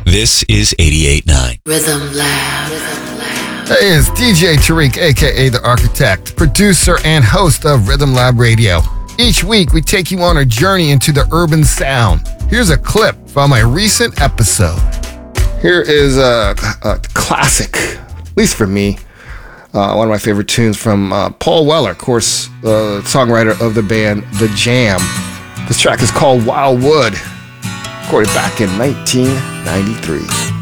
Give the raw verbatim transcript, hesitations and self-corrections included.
This is eighty-eight point nine. Rhythm Lab. Rhythm Lab. Hey, it's D J Tariq, a k a. The Architect, producer and host of Rhythm Lab Radio. Each week, we take you on a journey into the urban sound. Here's a clip from a recent episode. Here is a, a classic, at least for me, uh, one of my favorite tunes from uh, Paul Weller, of course, uh, songwriter of the band The Jam. This track is called Wildwood, recorded back in nineteen ninety-three.